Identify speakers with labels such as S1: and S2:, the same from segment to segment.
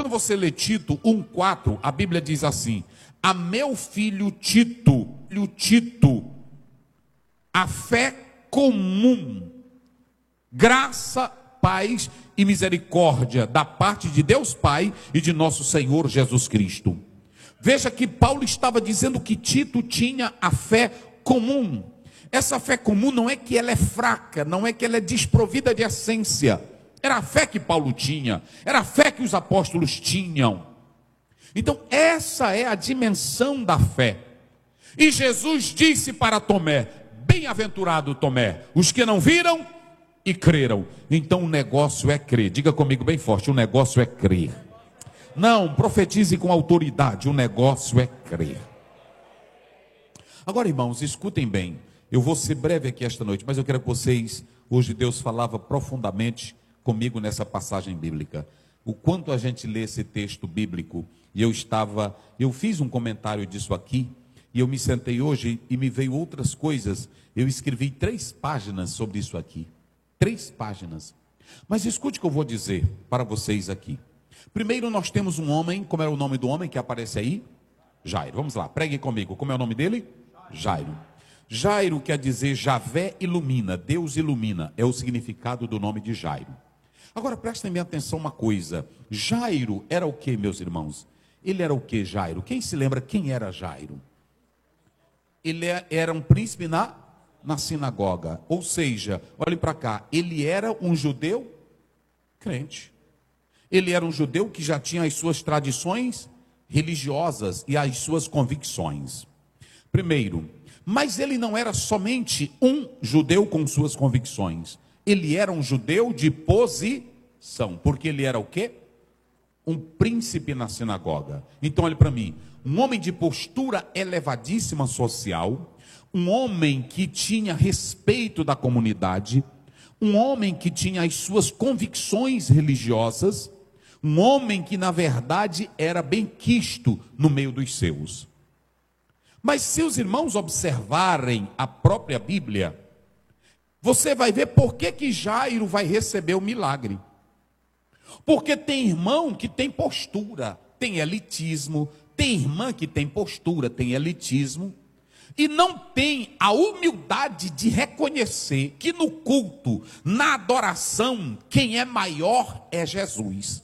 S1: quando você lê Tito 1,4, a Bíblia diz assim: a meu filho Tito, a fé comum, graça, paz e misericórdia da parte de Deus Pai e de nosso Senhor Jesus Cristo. Veja que Paulo estava dizendo que Tito tinha a fé comum. Essa fé comum não é que ela é fraca, não é que ela é desprovida de essência. Era a fé que Paulo tinha, era a fé que os apóstolos tinham. Então essa é a dimensão da fé. E Jesus disse para Tomé: bem-aventurado Tomé, os que não viram e creram. Então o negócio é crer. Diga comigo bem forte: o negócio é crer. Não, profetize com autoridade: o negócio é crer. Agora, irmãos, escutem bem. Eu vou ser breve aqui esta noite, mas eu quero que vocês, hoje Deus falava profundamente comigo nessa passagem bíblica. O quanto a gente lê esse texto bíblico, e eu fiz um comentário disso aqui, e eu me sentei hoje e me veio outras coisas. Eu escrevi 3 páginas sobre isso aqui. 3 páginas. Mas escute o que eu vou dizer para vocês aqui. Primeiro nós temos um homem, como era o nome do homem que aparece aí? Jairo. Vamos lá, pregue comigo. Como é o nome dele? Jairo. Jairo quer dizer Javé ilumina, Deus ilumina. É o significado do nome de Jairo. Agora prestem bem atenção uma coisa. Jairo era o que, meus irmãos? Ele era o que, Jairo? Quem se lembra quem era Jairo? Ele era um príncipe na sinagoga. Ou seja, olhe para cá, ele era um judeu crente. Ele era um judeu que já tinha as suas tradições religiosas e as suas convicções. Primeiro, mas ele não era somente um judeu com suas convicções. Ele era um judeu de posição. Porque ele era o quê? Um príncipe na sinagoga. Então olhe para mim. Um homem de postura elevadíssima social. Um homem que tinha respeito da comunidade. Um homem que tinha as suas convicções religiosas. Um homem que na verdade era bem quisto no meio dos seus. Mas se os irmãos observarem a própria Bíblia, você vai ver por que Jairo vai receber o milagre. Porque tem irmão que tem postura, tem elitismo, tem irmã que tem postura, tem elitismo, e não tem a humildade de reconhecer que no culto, na adoração, quem é maior é Jesus.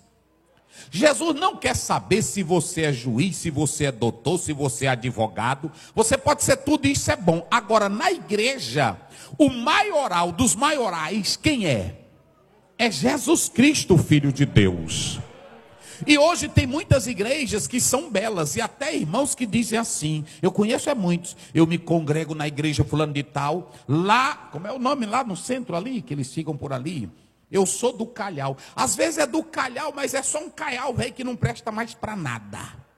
S1: Jesus não quer saber se você é juiz, se você é doutor, se você é advogado. Você pode ser tudo, isso é bom. Agora, na igreja, o maioral dos maiorais, quem é? É Jesus Cristo, Filho de Deus. E hoje tem muitas igrejas que são belas, e até irmãos que dizem assim, eu conheço muitos, eu me congrego na igreja fulano de tal, lá, como é o nome lá no centro ali, que eles ficam por ali? Eu sou do Calhau. Às vezes é do Calhau, mas é só um Calhau, velho, que não presta mais para nada.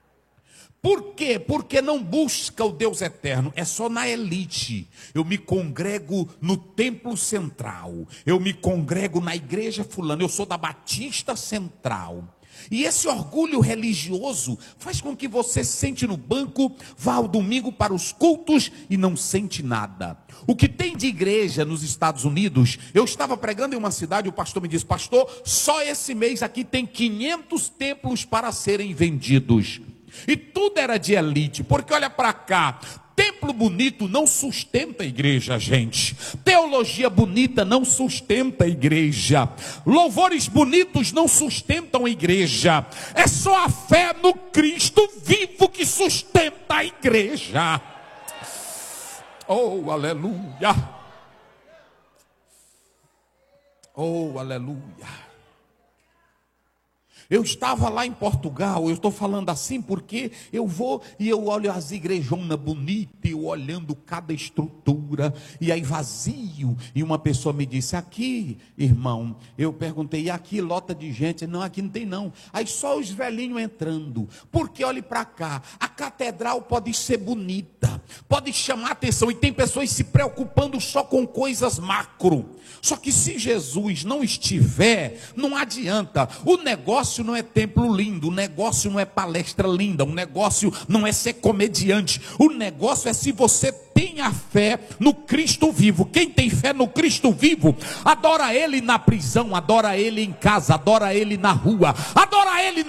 S1: Por quê? Porque não busca o Deus eterno, é só na elite. Eu me congrego no templo central, eu me congrego na igreja fulana, eu sou da Batista Central. E esse orgulho religioso faz com que você sente no banco, vá ao domingo para os cultos e não sente nada. O que tem de igreja nos Estados Unidos, eu estava pregando em uma cidade, o pastor me disse, pastor, só esse mês aqui tem 500 templos para serem vendidos. E tudo era de elite, porque olha para cá, templo bonito não sustenta a igreja, gente. Teologia bonita não sustenta a igreja. Louvores bonitos não sustentam a igreja. É só a fé no Cristo vivo que sustenta a igreja. Oh, aleluia. Oh, aleluia. Eu estava lá em Portugal, eu estou falando assim porque eu vou e eu olho as igrejonas bonitas, eu olhando cada estrutura, e aí vazio, e uma pessoa me disse, aqui, irmão, eu perguntei, e aqui lota de gente? Não, aqui não tem não, aí só os velhinhos entrando, porque olhe para cá, a catedral pode ser bonita, pode chamar atenção, e tem pessoas se preocupando só com coisas macro, só que se Jesus não estiver, não adianta, o negócio não é templo lindo, o negócio não é palestra linda, o negócio não é ser comediante, o negócio é se você tem a fé no Cristo vivo. Quem tem fé no Cristo vivo, adora Ele na prisão, adora Ele em casa, adora Ele na rua, adora Ele